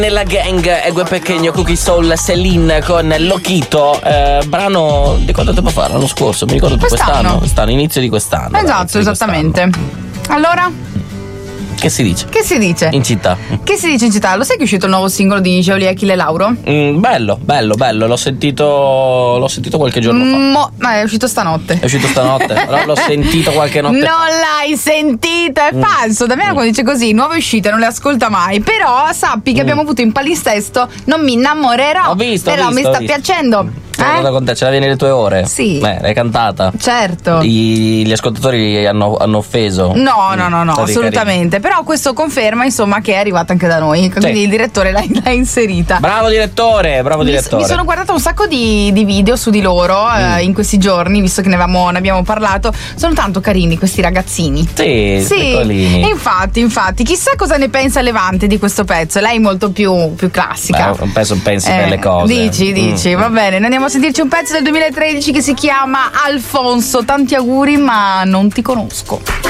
Nella gang Egue Pequeño, Cookie Soul, Celine con Loquito, brano di quanto tempo fa? L'anno scorso, mi ricordo quest'anno, inizio di quest'anno. Esatto, esattamente. Allora? Che si dice? Che si dice? In città. Che si dice in città? Lo sai che è uscito il nuovo singolo di Geolier, Achille Lauro? Bello. L'ho sentito qualche giorno fa. Ma è uscito stanotte. È uscito stanotte? L'ho sentito qualche notte fa. Non l'hai sentito, è falso. Damiano quando dice così, nuove uscite non le ascolta mai. Però sappi che abbiamo avuto in palinsesto Non mi innamorerò. Ho visto. Mi sta piacendo. Con te, ce l'avevi nelle tue ore? Sì. L'hai cantata? Certo. Gli ascoltatori hanno offeso? No, assolutamente. Però questo conferma, insomma, che è arrivata anche da noi. Quindi il direttore l'ha inserita. Bravo direttore. Mi sono guardata un sacco di video su di loro in questi giorni, visto che ne abbiamo parlato. Sono tanto carini questi ragazzini. Sì. Piccolini. E infatti, chissà cosa ne pensa Levante di questo pezzo. Lei è molto più classica. Pensi per le cose. Dici, va bene. Noi andiamo a sentirci un pezzo del 2013 che si chiama Alfonso. Tanti auguri, ma non ti conosco.